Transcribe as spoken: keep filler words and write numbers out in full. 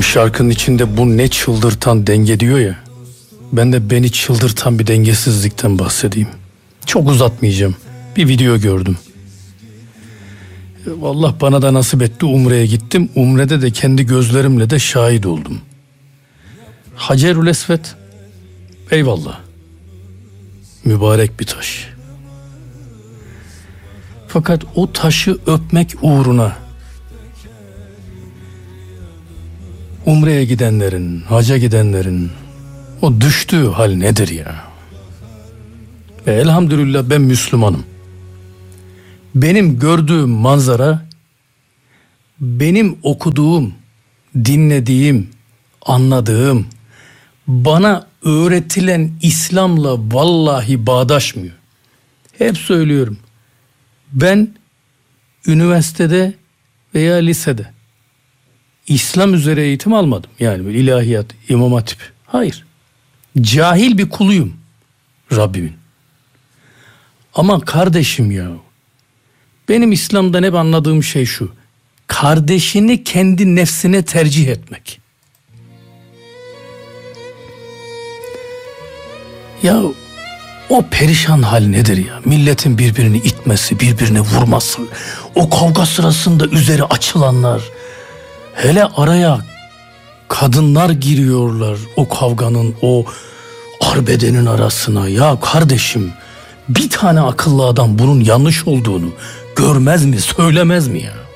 şarkının içinde bu ne çıldırtan denge diyor ya. Ben de beni çıldırtan bir dengesizlikten bahsedeyim. Çok uzatmayacağım. Bir video gördüm. Allah bana da nasip etti, Umre'ye gittim. Umre'de de kendi gözlerimle de şahit oldum. Hacerül Esved, eyvallah, mübarek bir taş. Fakat o taşı öpmek uğruna Umre'ye gidenlerin, haca gidenlerin o düştüğü hal nedir ya? Ve elhamdülillah ben Müslümanım. Benim gördüğüm manzara, benim okuduğum, dinlediğim, anladığım, bana öğretilen İslam'la vallahi bağdaşmıyor. Hep söylüyorum. Ben üniversitede veya lisede İslam üzere eğitim almadım. Yani böyle ilahiyat, İmam Hatip. Hayır. Cahil bir kuluyum Rabbimin. Ama kardeşim ya, benim İslam'dan hep anladığım şey şu: kardeşini kendi nefsine tercih etmek. Ya o perişan hal nedir ya? Milletin birbirini itmesi, birbirine vurması, o kavga sırasında üzeri açılanlar, hele araya kadınlar giriyorlar o kavganın, o arbedenin arasına. Ya kardeşim, bir tane akıllı adam bunun yanlış olduğunu görmez mi, söylemez mi ya?